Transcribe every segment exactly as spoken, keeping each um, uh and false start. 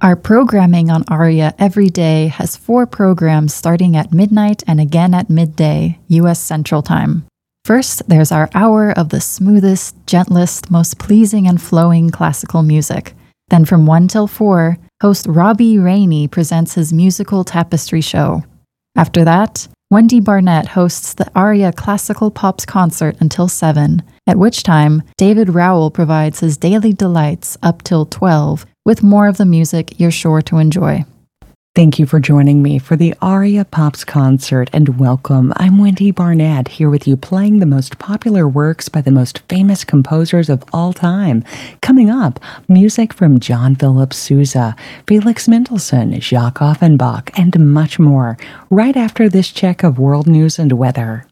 Our programming on ARIA every day has four programs starting at midnight and again at midday, U S Central Time. First, there's our hour of the smoothest, gentlest, most pleasing and flowing classical music. Then from one till four, host Robbie Rainey presents his musical tapestry show. After that, Wendy Barnett hosts the ARIA Classical Pops concert until seven, at which time David Rowell provides his daily delights up till twelve, with more of the music you're sure to enjoy. Thank you for joining me for the ARIA Pops concert, and welcome. I'm Wendy Barnett, here with you playing the most popular works by the most famous composers of all time. Coming up, music from John Philip Sousa, Felix Mendelssohn, Jacques Offenbach, and much more, right after this check of world news and weather.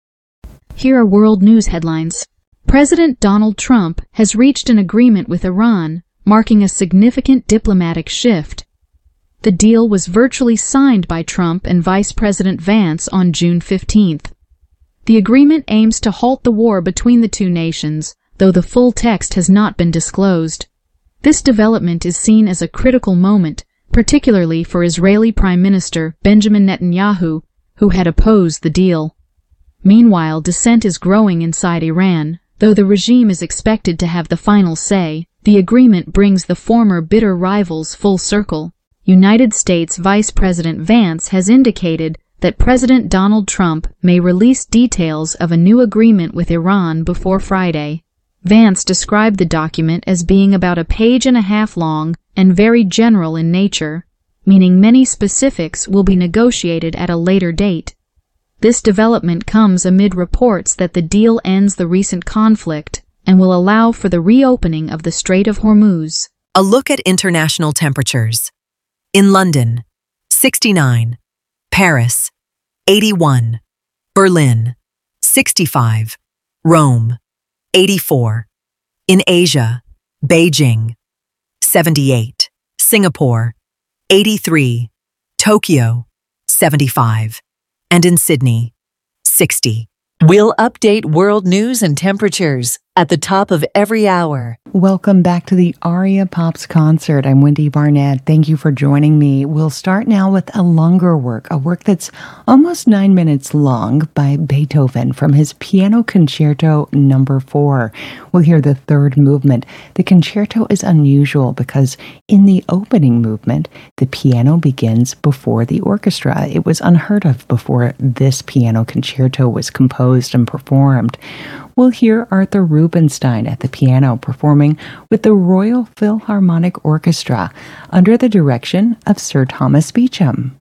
Here are world news headlines. President Donald Trump has reached an agreement with Iran, marking a significant diplomatic shift. The deal was virtually signed by Trump and Vice President Vance on June fifteenth. The agreement aims to halt the war between the two nations, though the full text has not been disclosed. This development is seen as a critical moment, particularly for Israeli Prime Minister Benjamin Netanyahu, who had opposed the deal. Meanwhile, dissent is growing inside Iran, though the regime is expected to have the final say. The agreement brings the former bitter rivals full circle. United States Vice President Vance has indicated that President Donald Trump may release details of a new agreement with Iran before Friday. Vance described the document as being about a page and a half long and very general in nature, meaning many specifics will be negotiated at a later date. This development comes amid reports that the deal ends the recent conflict and will allow for the reopening of the Strait of Hormuz. A look at international temperatures. In London, sixty-nine. Paris, eighty-one. Berlin, sixty-five. Rome, eighty-four. In Asia, Beijing, seventy-eight. Singapore, eighty-three. Tokyo, seventy-five. And in Sydney, sixty. We'll update world news and temperatures at the top of every hour. Welcome back to the ARIA Pops concert. I'm Wendy Barnett. Thank you for joining me. We'll start now with a longer work, a work that's almost nine minutes long by Beethoven from his Piano Concerto number four. We'll hear the third movement. The concerto is unusual because in the opening movement, the piano begins before the orchestra. It was unheard of before this piano concerto was composed and performed. We'll hear Arthur Rubinstein at the piano performing with the Royal Philharmonic Orchestra under the direction of Sir Thomas Beecham.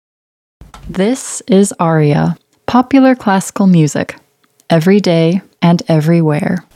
This is ARIA, popular classical music, every day and everywhere.